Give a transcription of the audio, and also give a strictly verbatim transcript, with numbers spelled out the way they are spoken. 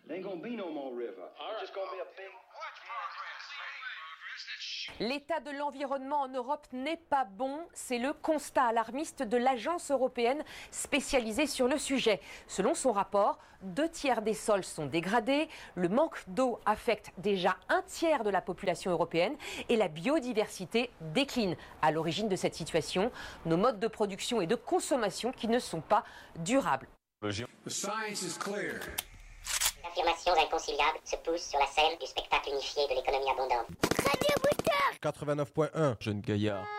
L'état de l'environnement en Europe n'est pas bon, c'est le constat alarmiste de l'agence européenne spécialisée sur le sujet. Selon son rapport, deux tiers des sols sont dégradés, le manque d'eau affecte déjà un tiers de la population européenne et la biodiversité décline. À l'origine de cette situation, nos modes de production et de consommation qui ne sont pas durables. Affirmations inconciliables se poussent sur la scène du spectacle unifié de l'économie abondante. quatre-vingt-neuf point un, Jeune Gaillard.